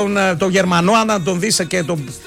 τον Γερμανό, αν τον δεις και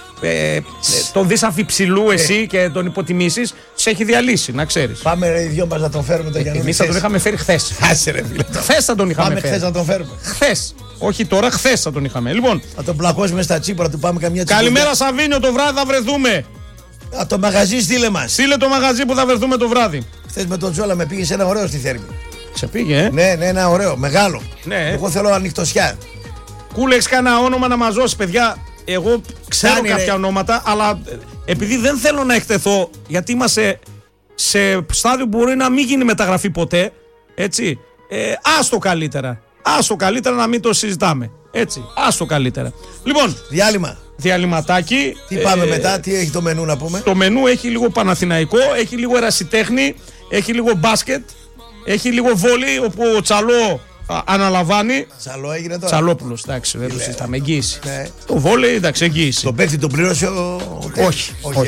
τον δεις αμφιψηλού εσύ και τον υποτιμήσεις, σε έχει διαλύσει, να ξέρεις. Πάμε οι δυο μας να τον φέρουμε τον Γιάννη. Εμείς θα τον είχαμε φέρει χθες. Άσε ρε φίλε. Χθες θα τον είχαμε Πάμε φέρει. χθες να τον φέρουμε. Χθες. Όχι τώρα, χθες θα τον είχαμε. Λοιπόν. Να τον πλακώσουμε στα τσίπρα, του πάμε καμιά τσίπρα. Καλημέρα Σαβίνιο, το βράδυ θα βρεθούμε. Το μαγαζί στείλε μας. Στείλε το μαγαζί που θα βρεθούμε το βράδυ. Χθες με τον Τζόλα με πήγε σε ένα ωραίο στη Θέρμη. Σε πήγε, Ναι, ένα ωραίο, μεγάλο. Ναι. Εγώ θέλω ανοιχτοσιά. Κούλε, έχεις κανένα όνομα να μας δώσεις, παιδιά? Εγώ ξέρω Φτάνει, κάποια ονόματα, αλλά επειδή δεν θέλω να εκτεθώ, γιατί είμαστε σε στάδιο που μπορεί να μην γίνει μεταγραφή ποτέ, έτσι, άστο καλύτερα. Άστο καλύτερα να μην το συζητάμε. Έτσι, άστο καλύτερα. Λοιπόν, διαλυματάκι. Τι πάμε μετά, τι έχει το μενού να πούμε? Το μενού έχει λίγο Παναθηναϊκό, έχει λίγο ερασιτέχνη, έχει λίγο μπάσκετ, έχει λίγο βόλι, όπου ο Τσαλό αναλαμβάνει. Τσαλό έγινε τώρα. Τσαλόπουλος, εντάξει, δεν το συζητάμε, εγγύηση. Ναι. Το βόλι, εντάξει, εγγύηση. Το παίκτη τον πλήρωσε Όχι.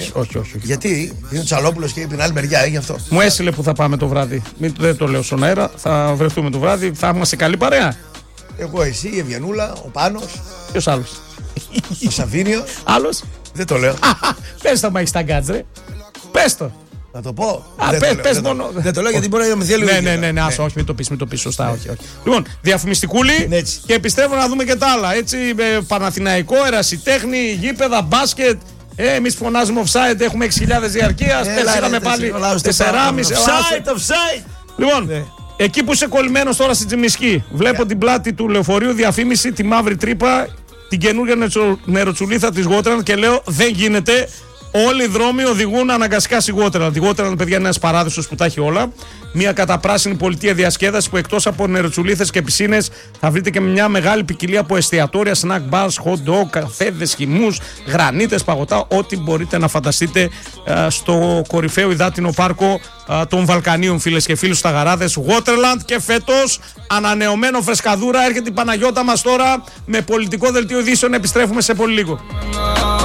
Γιατί είναι ο Τσαλόπουλος και την άλλη μεριά, έχει αυτό. Μου έστειλε που θα πάμε το βράδυ. Δεν το λέω στον αέρα, θα βρεθούμε το βράδυ, θα είμαστε καλή παρέα. Εγώ, εσύ, η Ευγενούλα, ο Πάνος. Ποιος άλλος? Ο Σαβίνιο. Άλλος? Δεν το λέω. Πες το, μα έχεις τα γκάτς, ρε. Πες το. Να το πω. Πες μόνο. Δεν το λέω γιατί μπορεί να με θέλει. Ναι, άσο, όχι, μην το πεις σωστά, όχι. Λοιπόν, διαφημιστικούλη και επιστρέφω να δούμε και τα άλλα. Έτσι, Παναθηναϊκό, ερασιτέχνη, γήπεδα, μπάσκετ. Εμείς φωνάζουμε offside, έχουμε 6.000 διαρκείας. Πέρσι είχαμε πάλι 4,5. Offside. Λοιπόν, εκεί που είσαι κολλημένος τώρα στην Τσιμισκή, βλέπω την πλάτη του λεωφορείου διαφήμιση, τη μαύρη τρύπα, την καινούργια νεροτσουλίθα της Waterland και λέω δεν γίνεται. Όλοι οι δρόμοι οδηγούν αναγκαστικά στη Waterland. Η Waterland, παιδιά, είναι ένας παράδεισος που τα έχει όλα. Μια καταπράσινη πολιτεία διασκέδαση που εκτός από νεροτσουλίθες και πισίνες θα βρείτε και μια μεγάλη ποικιλία από εστιατόρια, snack bars, hot dog, καφέδες, χυμούς, γρανίτες, παγωτά, ό,τι μπορείτε να φανταστείτε στο κορυφαίο υδάτινο πάρκο των Βαλκανίων, φίλες και φίλοι, στα Γαράδες. Waterland, και φέτος ανανεωμένο φρεσκαδούρα. Έρχεται η Παναγιώτα μας τώρα με πολιτικό δελτίο ειδήσεων. Επιστρέφουμε σε πολύ λίγο.